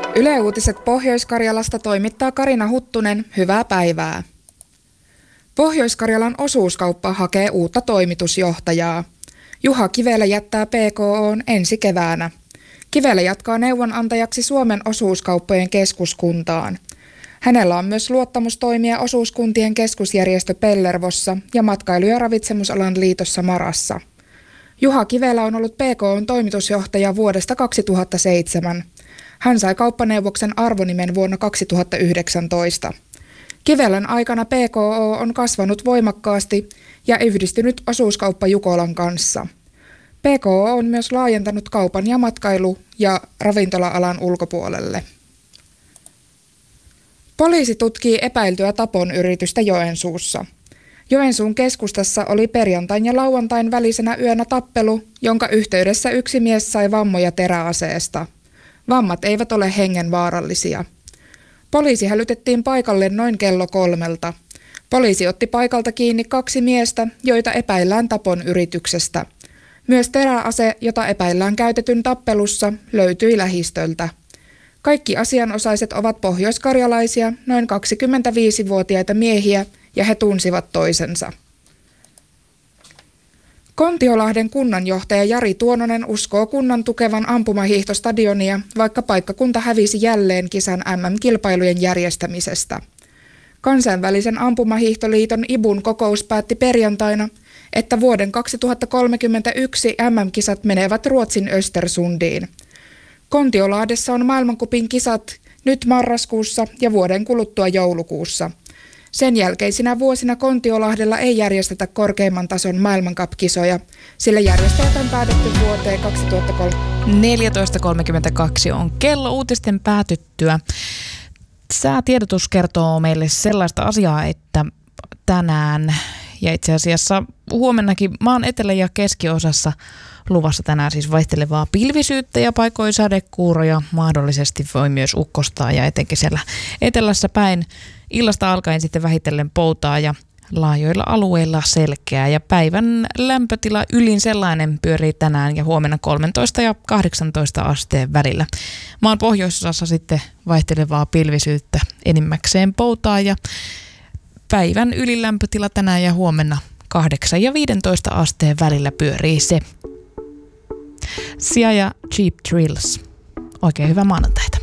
Yle Uutiset Pohjois-Karjalasta toimittaa Karina Huttunen. Hyvää päivää. Pohjois-Karjalan osuuskauppa hakee uutta toimitusjohtajaa. Juha Kivelä jättää PKO:n ensi keväänä. Kivelä jatkaa neuvonantajaksi Suomen osuuskauppojen keskuskuntaan. Hänellä on myös luottamustoimia osuuskuntien keskusjärjestö Pellervossa ja matkailu- ja ravitsemusalan liitossa Marassa. Juha Kivelä on ollut PKO:n toimitusjohtaja vuodesta 2007. Hän sai kauppaneuvoksen arvonimen vuonna 2019. Kivelän aikana PKO on kasvanut voimakkaasti ja yhdistynyt osuuskauppa Jukolan kanssa. PKO on myös laajentanut kaupan ja matkailu- ja ravintola-alan ulkopuolelle. Poliisi tutkii epäiltyä tapon yritystä Joensuussa. Joensuun keskustassa oli perjantain ja lauantain välisenä yönä tappelu, jonka yhteydessä yksi mies sai vammoja teräaseesta. Vammat eivät ole hengenvaarallisia. Poliisi hälytettiin paikalle noin kello 3. Poliisi otti paikalta kiinni 2 miestä, joita epäillään tapon yrityksestä. Myös teräase, jota epäillään käytetyn tappelussa, löytyi lähistöltä. Kaikki asianosaiset ovat pohjoiskarjalaisia, noin 25-vuotiaita miehiä, ja he tunsivat toisensa. Kontiolahden kunnanjohtaja Jari Tuononen uskoo kunnan tukevan ampumahiihtostadionia, vaikka paikkakunta hävisi jälleen kisan MM-kilpailujen järjestämisestä. Kansainvälisen ampumahiihtoliiton IBUn kokous päätti perjantaina, että vuoden 2031 MM-kisat menevät Ruotsin Östersundiin. Kontiolahdessa on maailmancupin kisat nyt marraskuussa ja vuoden kuluttua joulukuussa. Sen jälkeisinä vuosina Kontiolahdella ei järjestetä korkeimman tason maailmancupkisoja, sillä järjestäjät on päätetty vuoteen 14.32 on kello uutisten päätyttyä. Säätiedotus kertoo meille sellaista asiaa, että tänään ja itse asiassa huomennakin maan etelä- ja keskiosassa luvassa tänään siis vaihtelevaa pilvisyyttä ja paikoin sadekuuroja. Mahdollisesti voi myös ukkostaa ja etenkin siellä etelässä päin illasta alkaen sitten vähitellen poutaa ja laajoilla alueilla selkeää. Ja päivän lämpötila ylin sellainen pyörii tänään ja huomenna 13 ja 18 asteen välillä. Maan pohjoisosassa sitten vaihtelevaa pilvisyyttä, enimmäkseen poutaa ja päivän ylilämpötila tänään ja huomenna 8 ja 15 asteen välillä pyörii se. Sia ja Cheap Thrills. Oikein hyvää maanantaita.